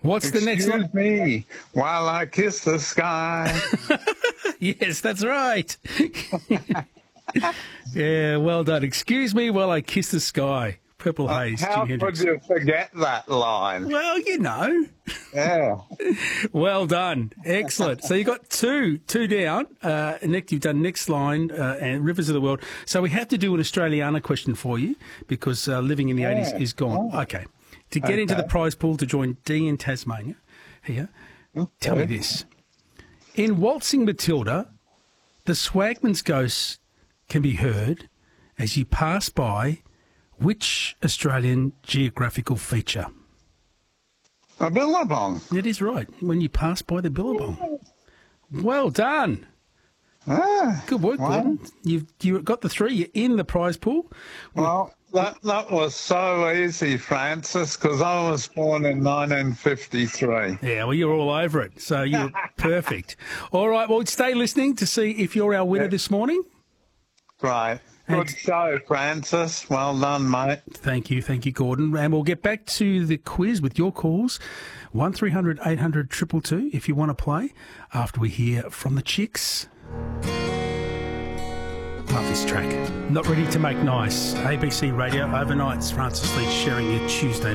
What's the next line? Excuse me while I kiss the sky. Yes, that's right. Yeah, well done. Excuse me while I kiss the sky. Purple Haze, How Jimi could Hendrix. you forget that line? Well, you know. Yeah. Well done. Excellent. So you got two down. Nick, you've done Next Line and Rivers of the World. So we have to do an Australiana question for you because living in the 80s is gone. Oh. Okay. To get into the prize pool to join Dee in Tasmania, here, tell me this. In Waltzing Matilda, the Swagman's ghost can be heard as you pass by which Australian geographical feature? A billabong. It is right. When you pass by the Billabong. Well done. Ah, Good work, Gordon. You've got the three. You're in the prize pool. well, that was so easy, Francis, because I was born in 1953. Yeah, well, you're all over it. So you're perfect. All right, well, stay listening to see if you're our winner this morning. Right. Good show, Francis. Well done, mate. Thank you, Gordon. And we'll get back to the quiz with your calls. 1300 800 222 if you want to play after we hear from the Chicks. Love this track. Not Ready to Make Nice. ABC Radio Overnights. Francis Leach sharing your Tuesday